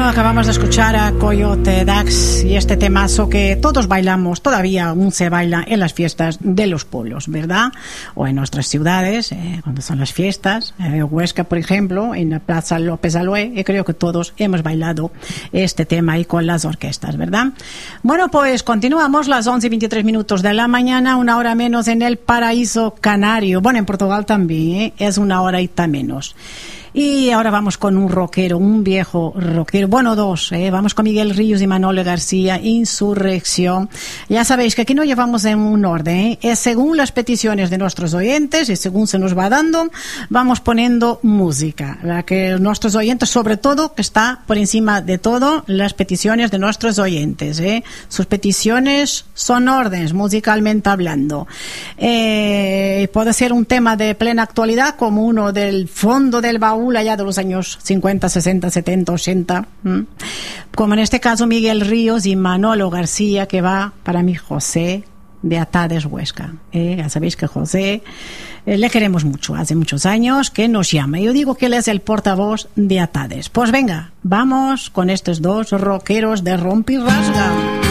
Bueno, acabamos de escuchar a Coyote Dax y este temazo que todos bailamos, todavía aún se baila en las fiestas de los pueblos, ¿verdad? O en nuestras ciudades, cuando son las fiestas. Huesca, por ejemplo, en la Plaza López Aloé, y creo que todos hemos bailado este tema ahí con las orquestas, ¿verdad? Bueno, pues continuamos las 11:23 de la mañana, una hora menos en el paraíso canario. Bueno, en Portugal también, es una horita menos. Y ahora vamos con un rockero, un viejo rockero, bueno, dos, vamos con Miguel Ríos y Manolo García, Insurrección. Ya sabéis que aquí no llevamos en un orden, es según las peticiones de nuestros oyentes y según se nos va dando, vamos poniendo música, la que nuestros oyentes, sobre todo, que está por encima de todo, las peticiones de nuestros oyentes, sus peticiones son órdenes, musicalmente hablando. Puede ser un tema de plena actualidad, como uno del fondo del baúl allá de los años 50, 60, 70, 80, como en este caso Miguel Ríos y Manolo García, que va para mi José de Atades, Huesca. Ya sabéis que José le queremos mucho, hace muchos años que nos llama. Yo digo que él es el portavoz de Atades. Pues venga, vamos con estos dos rockeros de Rompe y Rasga.